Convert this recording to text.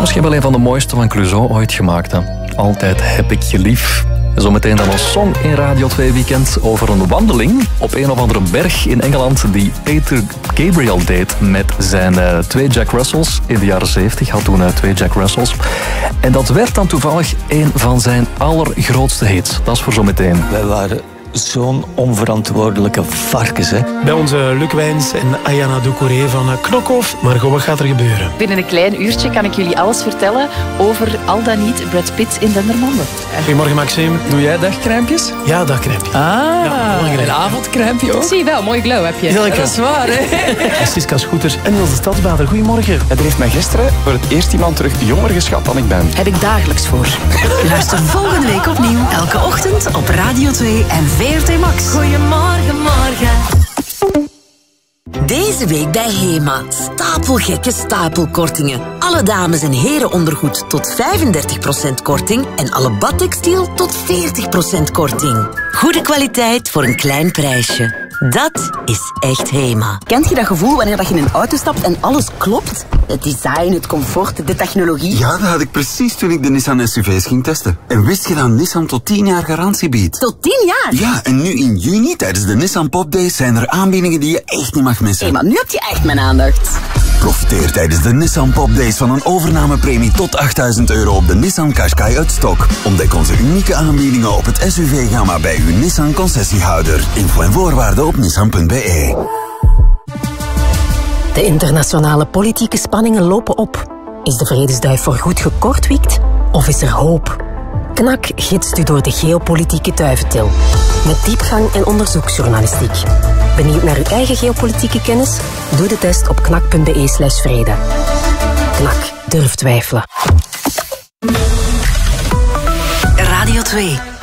misschien wel een van de mooiste van Clouseau ooit gemaakt. Hè? Altijd heb ik je lief. Zometeen dan een song in Radio 2 Weekend over een wandeling op een of andere berg in Engeland die Peter Gabriel deed met zijn 2 Jack Russells. In de jaren 70 had toen 2 Jack Russells. En dat werd dan toevallig een van zijn allergrootste hits. Dat is voor zometeen. Wij waren zo'n onverantwoordelijke varkens, hè. Bij onze Luc Wijns en Ayana Doucouré van Knokhof. Margot, wat gaat er gebeuren? Binnen een klein uurtje kan ik jullie alles vertellen over al dan niet Brad Pitt in Dendermonde. Goedemorgen, Maxime. Doe jij dagcrèmpjes? Ja, dagcrèmpje. Een avondcrèmpje ook? Zie je wel, mooi glow heb je. Heel lekker. Dat is waar, hè? Siska Scooters en Niels de Stadsbader. Goedemorgen. Er heeft mij gisteren voor het eerst iemand terug jonger geschat dan ik ben. Heb ik dagelijks voor. Luister volgende week opnieuw, elke ochtend op Radio 2 en VRT Max. Goedemorgen, morgen. Deze week bij HEMA. Stapelgekke stapelkortingen. Alle dames- en herenondergoed tot 35% korting en alle badtextiel tot 40% korting. Goede kwaliteit voor een klein prijsje. Dat is echt HEMA. Kent je dat gevoel wanneer je in een auto stapt en alles klopt? Het design, het comfort, de technologie. Ja, dat had ik precies toen ik de Nissan SUV's ging testen. En wist je dat Nissan tot 10 jaar garantie biedt? Tot 10 jaar? Ja, en nu in juni tijdens de Nissan Pop Days zijn er aanbiedingen die je echt niet mag missen. Hé, maar nu heb je echt mijn aandacht. Profiteer tijdens de Nissan Pop Days van een overnamepremie tot €8.000 op de Nissan Qashqai uit stok. Ontdek onze unieke aanbiedingen op het SUV-gamma bij uw Nissan concessiehouder. Info en voorwaarden op nissan.be. De internationale politieke spanningen lopen op. Is de vredesduif voorgoed gekortwiekt of is er hoop? KNAK gidst u door de geopolitieke duiventil. Met diepgang en onderzoeksjournalistiek. Benieuwd naar uw eigen geopolitieke kennis? Doe de test op knak.be/vrede. KNAK, durf twijfelen. Radio 2.